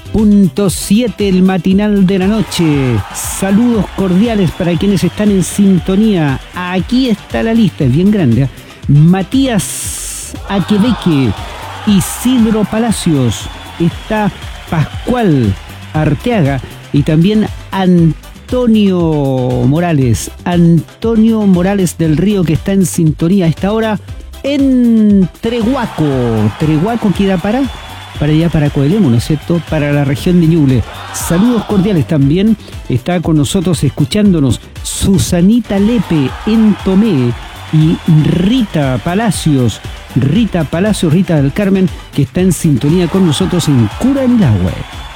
93.7, el matinal de la noche. Saludos cordiales para quienes están en sintonía. Aquí está la lista, es bien grande. Matías Aquebeque, Isidro Palacios, está Pascual Arteaga y también Antonio Morales del Río, que está en sintonía a esta hora en Trehuaco. Trehuaco queda para allá, para Coelemo, ¿no es cierto? Para la región de Ñuble. Saludos cordiales también. Está con nosotros escuchándonos Susanita Lepe en Tomé y Rita Palacios del Carmen, que está en sintonía con nosotros en Curanilahue.